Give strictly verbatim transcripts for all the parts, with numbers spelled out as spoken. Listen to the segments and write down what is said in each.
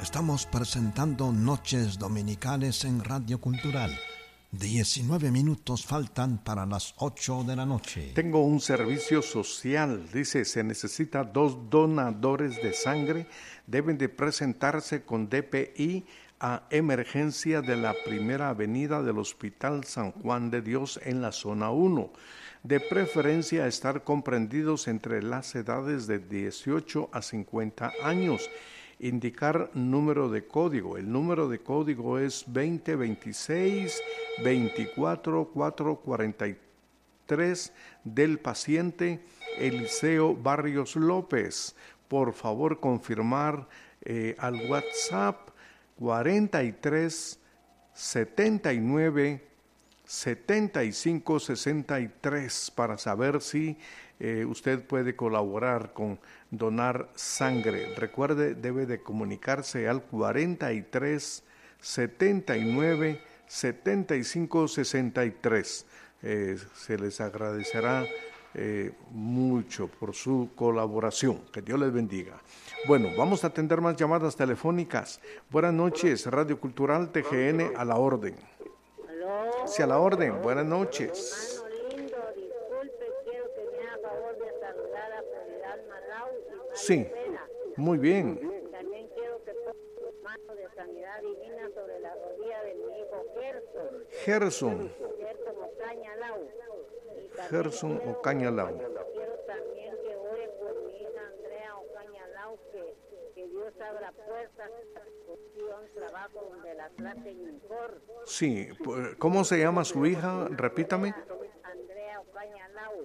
Estamos presentando Noches Dominicales en Radio Cultural. diecinueve minutos faltan para las ocho de la noche. Tengo un servicio social. Dice, se necesita dos donadores de sangre. Deben de presentarse con D P I a emergencia de la primera avenida del Hospital San Juan de Dios en la zona uno. De preferencia estar comprendidos entre las edades de dieciocho a cincuenta años. Indicar número de código. El número de código es veinte veintiséis veinticuatro cuatrocientos cuarenta y tres del paciente Eliseo Barrios López. Por favor, confirmar eh, al WhatsApp cuarenta y tres setenta y nueve setenta y cinco sesenta y tres para saber si eh, usted puede colaborar con donar sangre. Recuerde, debe de comunicarse al cuarenta y tres setenta y nueve setenta y cinco sesenta y tres. Eh, se les agradecerá eh, mucho por su colaboración. Que Dios les bendiga. Bueno, vamos a atender más llamadas telefónicas. Buenas noches, Radio Cultural T G N, a la orden. Sí, a la orden. Buenas noches. Hermano lindo, disculpe, quiero que me haga favor de saludar a Prioridad Malau y Sí, muy bien. también quiero que ponga su mano de sanidad divina sobre la rodilla de mi hijo Gerson. Gerson. Gerson Ocaña Lau. Y también Gerson quiero- Ocaña Lau. Quiero también que ore por mi hija Andrea Ocaña Lau, que, que Dios abra puertas, construcción, trabajo donde la traten mejor. Sí, ¿cómo se llama su hija? Repítame. Andrea Ocaña Lau.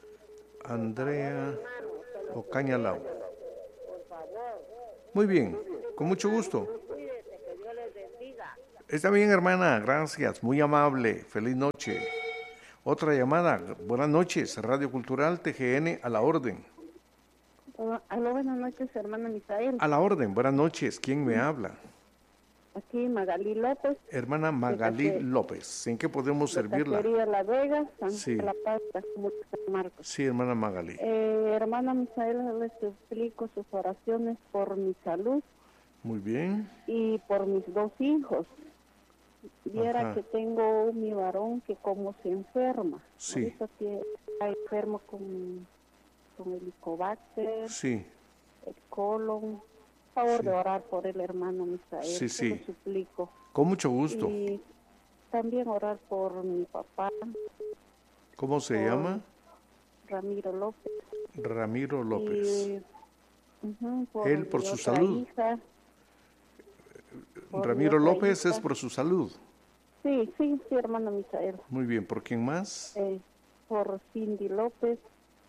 Andrea Ocaña Lau. Por favor, Muy bien, con mucho gusto. cuídese, que Dios les bendiga. Está bien, hermana, gracias, muy amable. Feliz noche. Otra llamada. Buenas noches, Radio Cultural T G N, a la orden. Hola, aló, buenas noches, hermana Misael. A la orden, buenas noches. ¿Quién me habla? Aquí Magalí López, Hermana Magalí Cacería. López. ¿En qué podemos de servirla? Cacería La Vega, San Sí. de La Paz, Tacumaco, San Marcos. Sí, hermana Magalí. Eh, hermana Misael, les suplico sus oraciones por mi salud Muy bien. y por mis dos hijos. Viera Ajá. que tengo mi varón que como se enferma. Sí. Ahorita que está enfermo con, con el helicobacter, Sí, el colon. Por favor Sí. de orar por el hermano Misael. Sí, se sí. lo suplico. con mucho gusto. Y también orar por mi papá, ¿Cómo se por llama? Ramiro López. Ramiro López. Y, ujú, por Él por mi su otra salud. hija, por mi Ramiro otra López es hija. por su salud. Sí, sí, sí, hermano Misael. Muy bien, ¿por quién más? Eh, por Cindy López.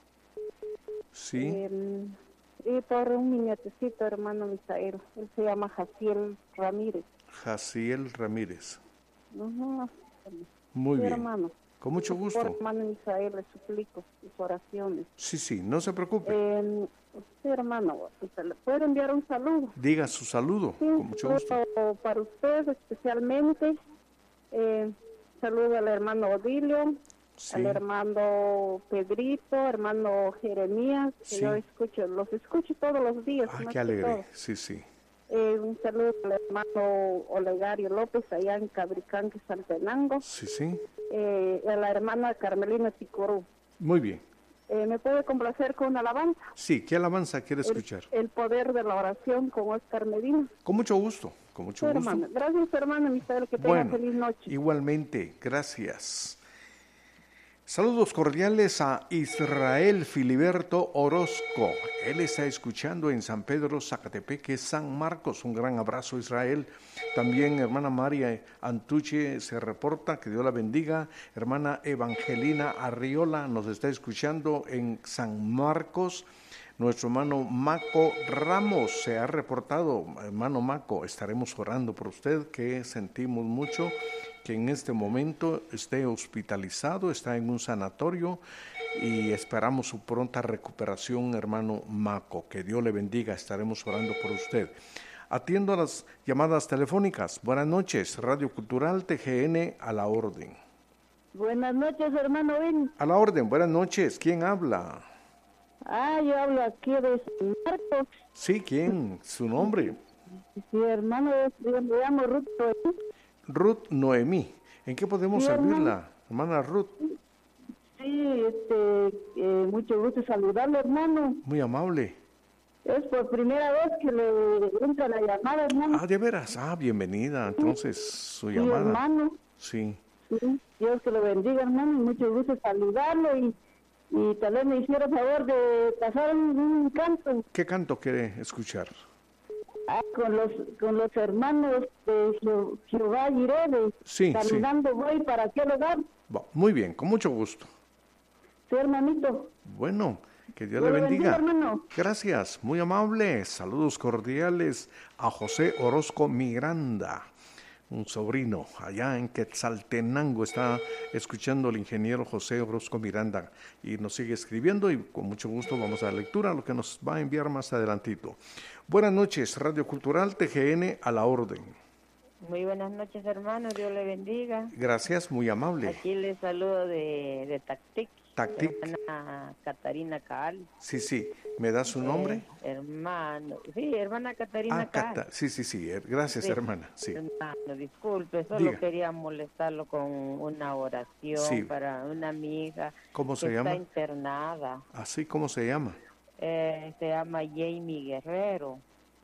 Sí, eh, y por un nietecito, hermano Misael. Él se llama Jaciel Ramírez. Jaciel Ramírez. Ujú. Muy Sí, bien, hermano. con mucho Por gusto. hermano Misael, le suplico sus oraciones. Sí, sí, no se preocupe. Eh, sí, hermano, ¿se le puede enviar un saludo? Diga su saludo, Sí, con mucho gusto. saludo para usted especialmente. Eh, saludo al hermano Odilio, Sí, al hermano Pedrito, hermano Jeremías, que Sí. yo escucho, los escucho todos los días. ah, más qué que alegre. todo. Sí, sí. Eh, un saludo al hermano Olegario López, allá en Cabricán, que Saltenango. Sí, sí. Eh, a la hermana Carmelina Ticurú. Muy bien. Eh, ¿Me puede complacer con una alabanza? Sí, ¿qué alabanza quiere El, escuchar? el poder de la oración con Oscar Medina. Con mucho gusto, con mucho Sí, gusto. hermana. Gracias, hermana Misael, que tenga Bueno, feliz noche. igualmente, gracias. Saludos cordiales a Israel Filiberto Orozco. Él está escuchando en San Pedro, Zacatepeque, San Marcos. Un gran abrazo, Israel. También hermana María Antuche se reporta, que Dios la bendiga. Hermana Evangelina Arriola nos está escuchando en San Marcos. Nuestro hermano Maco Ramos se ha reportado. Hermano Maco, estaremos orando por usted, que sentimos mucho que en este momento esté hospitalizado, está en un sanatorio y esperamos su pronta recuperación, hermano Maco. Que Dios le bendiga, estaremos orando por usted. Atiendo a las llamadas telefónicas. Buenas noches, Radio Cultural T G N, a la orden. Buenas noches, hermano Ben. A la orden, buenas noches. ¿Quién habla? Ah, yo hablo aquí de San Marcos. Sí, ¿quién? ¿Su nombre? Sí, hermano, yo me llamo Ruth. Ruth Noemí. ¿En qué podemos Sí, servirla, hermana Ruth? Sí, este, eh, mucho gusto saludarle, hermano. Muy amable. Es por primera vez que le entra la llamada, hermano. Ah, de veras. Ah, bienvenida. Entonces, su Sí, llamada. hermano. Sí. Sí, Dios que lo bendiga, hermano. Mucho gusto saludarlo y, y tal vez me hiciera favor de pasar un, un canto ¿Qué canto quiere escuchar? ah, con los con los hermanos de Je- Jehová Jireh, de Sí, caminando voy para aquel hogar. Va, muy bien, con mucho gusto. Sí, hermanito. Bueno, que Dios Dios le lo bendiga, bendiga. hermano. Gracias, muy amable. Saludos cordiales a José Orozco Miranda, un sobrino allá en Quetzaltenango. Está escuchando el ingeniero José Orozco Miranda y nos sigue escribiendo y con mucho gusto vamos a dar lectura a lo que nos va a enviar más adelantito. Buenas noches, Radio Cultural T G N a la orden. Muy buenas noches, hermano. Dios le bendiga. Gracias, muy amable. Aquí le saludo de, de Tactic. Tactic. Hermana Catarina Caal. Sí, sí. ¿Me da su nombre? Eh, hermano. Sí, hermana Catarina Ah, Caal. Cata. Sí, sí, sí. Gracias, Sí. hermana. Sí. Hermano, disculpe, solo Diga. quería molestarlo con una oración Sí. para una amiga ¿Cómo que se está llama? internada. ¿Así cómo se llama? Eh, se llama Jamie Guerrero.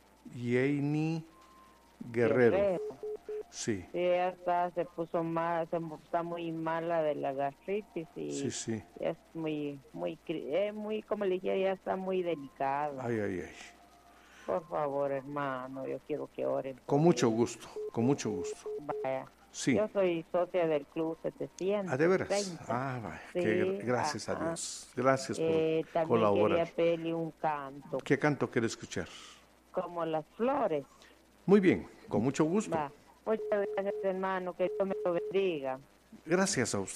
Yeini Guerrero. Sí, Sí, ella está, se puso mal, se, está muy mala de la gastritis y sí, sí. es muy, muy, cri- es muy, como le dije, ya está muy delicada. Ay, ay, ay. Por favor, hermano, yo quiero que oren. Con mucho gusto, con mucho gusto. Vaya. Sí. Yo soy socia del Club setecientos. Ah, de veras. Ah, vaya. Sí, Qué- gracias a ajá. Dios. Gracias por Eh, también colaborar. quería pedirle un canto, ¿Qué canto quiere escuchar? como las flores. Muy bien, con mucho gusto. Va. Muchas gracias, hermano, que Dios me lo bendiga. Gracias a usted.